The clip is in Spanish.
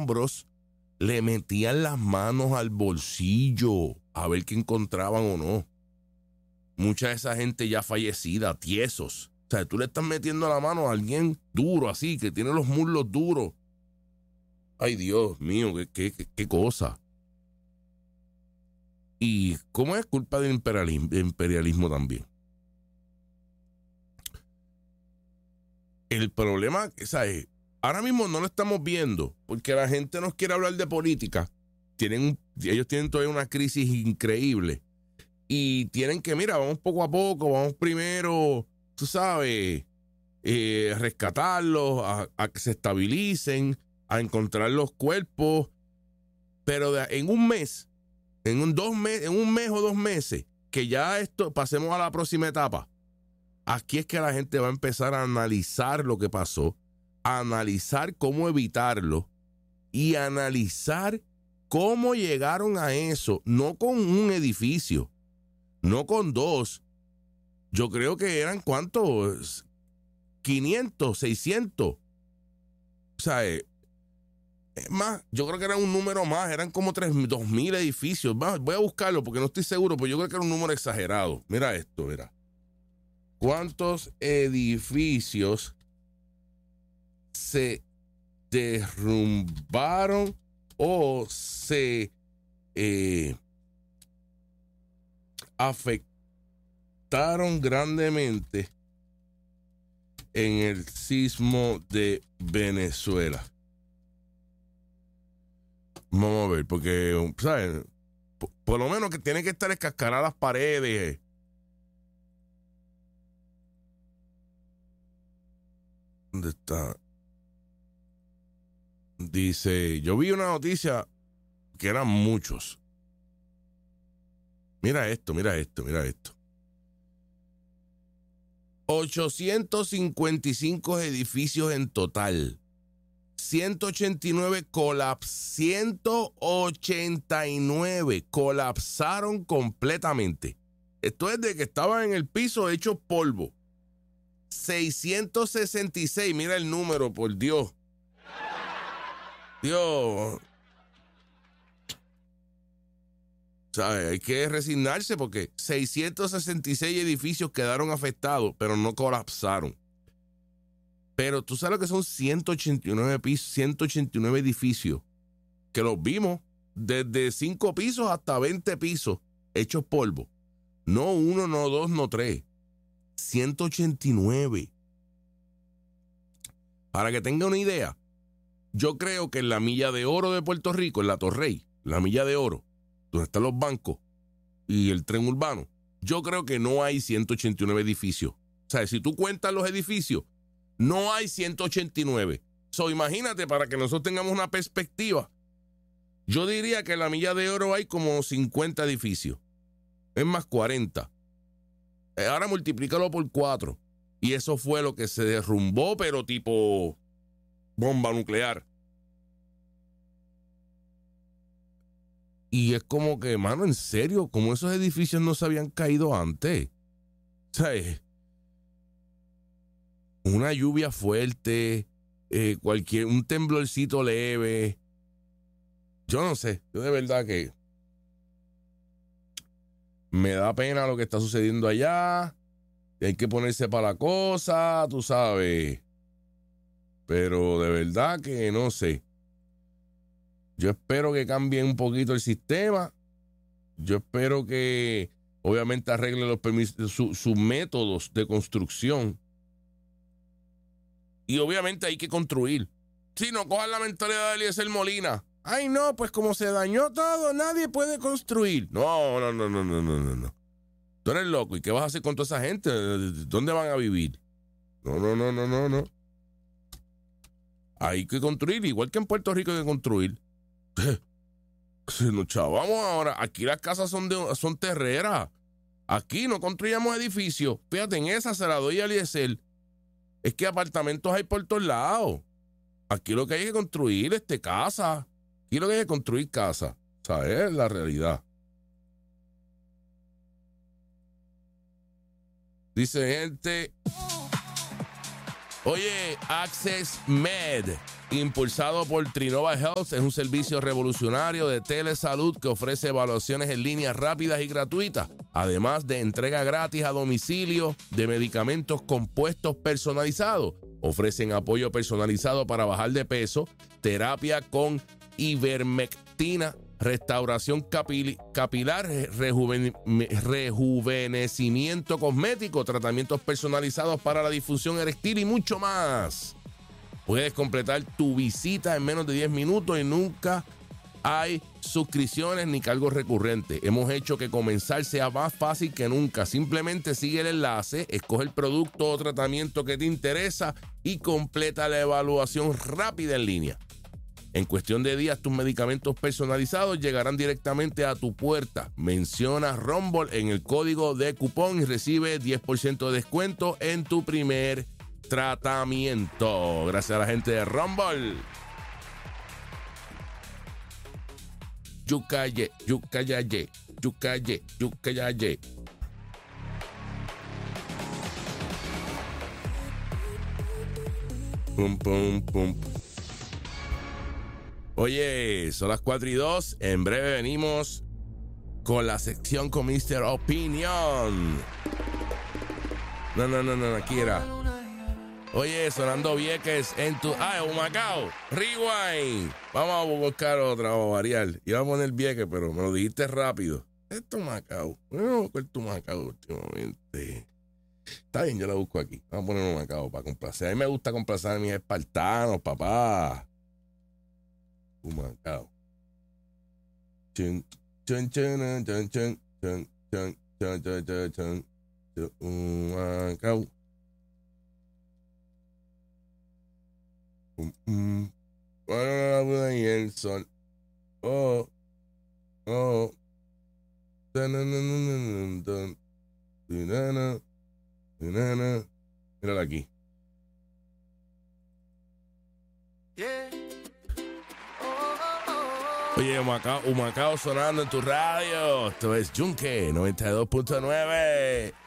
hombros, le metían las manos al bolsillo a ver qué encontraban o no. Mucha de esa gente ya fallecida, tiesos. O sea, tú le estás metiendo la mano a alguien duro así, que tiene los muslos duros. Ay, Dios mío, qué cosa. Y cómo es culpa del imperialismo también. El problema, ¿sabes? Ahora mismo no lo estamos viendo porque la gente no quiere hablar de política. Ellos tienen todavía una crisis increíble y tienen que, mira, vamos poco a poco, vamos primero, tú sabes, rescatarlos, a que se estabilicen, a encontrar los cuerpos, pero en un mes, en un mes o 2 meses, que ya pasemos a la próxima etapa. Aquí es que la gente va a empezar a analizar lo que pasó, a analizar cómo evitarlo y a analizar cómo llegaron a eso, no con un edificio, no con 2. Yo creo que eran, ¿cuántos? 500, 600. O sea, es más, yo creo que era un número más, eran como 2,000 edificios. Voy a buscarlo porque no estoy seguro, pero yo creo que era un número exagerado. Mira esto, mira. ¿Cuántos edificios se derrumbaron o se afectaron grandemente en el sismo de Venezuela? Vamos a ver, porque, ¿sabes? Por lo menos que tienen que estar escascaradas las paredes. ¿Dónde está? Dice, yo vi una noticia que eran muchos. Mira esto. 855 edificios en total. 189 colapsaron completamente. Esto es de que estaban en el piso hechos polvo. 666, mira el número, por Dios. Dios. ¿Sabe? Hay que resignarse porque 666 edificios quedaron afectados, pero no colapsaron. Pero tú sabes lo que son 189 pisos, 189 edificios, que los vimos desde 5 pisos hasta 20 pisos hechos polvo. No 1, no 2, no 3. 189. Para que tenga una idea, yo creo que en la milla de oro de Puerto Rico, en la Torrey, la milla de oro, donde están los bancos y el tren urbano, yo creo que no hay 189 edificios. O sea, si tú cuentas los edificios, no hay 189. Imagínate, para que nosotros tengamos una perspectiva, yo diría que en la milla de oro hay como 50 edificios. Es más, 40. Ahora multiplícalo por 4. Y eso fue lo que se derrumbó, pero tipo bomba nuclear. Y es como que, mano, en serio, como esos edificios no se habían caído antes. O sea, una lluvia fuerte, un temblorcito leve. Yo no sé, yo de verdad que me da pena lo que está sucediendo allá. Y hay que ponerse para la cosa, tú sabes. Pero de verdad que no sé. Yo espero que cambie un poquito el sistema. Yo espero que obviamente arregle los permisos, sus métodos de construcción. Y obviamente hay que construir. Si no, cojan la mentalidad de Eliezer Molina. Ay, no, pues como se dañó todo, nadie puede construir. No. Tú eres loco. ¿Y qué vas a hacer con toda esa gente? ¿Dónde van a vivir? No. Hay que construir, igual que en Puerto Rico hay que construir. Si nos chavamos ahora, aquí las casas son terreras. Aquí no construyamos edificios. Fíjate, en esa se la doy a Eliezer. Es que apartamentos hay por todos lados. Aquí lo que hay que construir es casa. Aquí lo que hay que construir casa. O sea, es la realidad. Dice gente, oye, Access Med Impulsado por Trinova Health, es un servicio revolucionario de telesalud que ofrece evaluaciones en línea rápidas y gratuitas, además de entrega gratis a domicilio de medicamentos compuestos personalizados. Ofrecen apoyo personalizado para bajar de peso, terapia con ivermectina, restauración capilar, rejuvenecimiento cosmético, tratamientos personalizados para la disfunción eréctil y mucho más. Puedes completar tu visita en menos de 10 minutos y nunca hay suscripciones ni cargos recurrentes. Hemos hecho que comenzar sea más fácil que nunca. Simplemente sigue el enlace, escoge el producto o tratamiento que te interesa y completa la evaluación rápida en línea. En cuestión de días, tus medicamentos personalizados llegarán directamente a tu puerta. Menciona Rumble en el código de cupón y recibe 10% de descuento en tu primer tratamiento. Gracias a la gente de Rumble. Yucaye, yucayaye, yucaye, yucayaye. Pum, pum, pum. Oye, son las 4:02. En breve venimos con la sección con Mr. Opinion. No, aquí era. Oye, sonando Vieques en tu... Humacao, Rewind. Vamos a buscar otra, vamos a variar. Iba a poner Vieques, pero me lo dijiste rápido. Esto Humacao. Vamos a buscar tu Humacao últimamente. Está bien, yo la busco aquí. Vamos a poner un Humacao para complacer. A mí me gusta complacer a mis espartanos, papá. Humacao. Chun, chun, chun, chun, chun, chun, chun, chun, chun, chun, chun. Humacao. La luna y el sol. Mírala aquí. Oye, Humacao sonando en tu radio. Esto es Yunque 92.9.